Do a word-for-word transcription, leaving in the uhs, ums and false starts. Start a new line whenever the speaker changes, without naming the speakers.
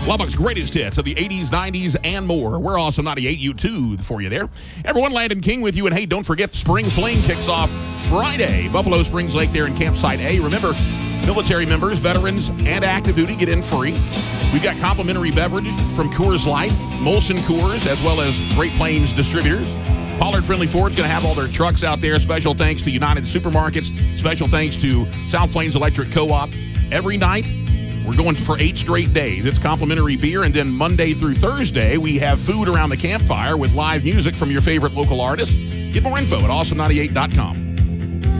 Lubbock's greatest hits of the eighties, nineties, and more. We're also ninety-eight U two for you there. Everyone, Landon King with you. And hey, don't forget, Spring Fling kicks off Friday. Buffalo Springs Lake there in Campsite A. Remember, military members, veterans, and active duty get in free. We've got complimentary beverage from Coors Light, Molson Coors, as well as Great Plains Distributors. Pollard Friendly Ford's going to have all their trucks out there. Special thanks to United Supermarkets. Special thanks to South Plains Electric Co-op. Every night, we're going for eight straight days. It's complimentary beer, and then Monday through Thursday, we have food around the campfire with live music from your favorite local artists. Get more info at awesome ninety-eight dot com.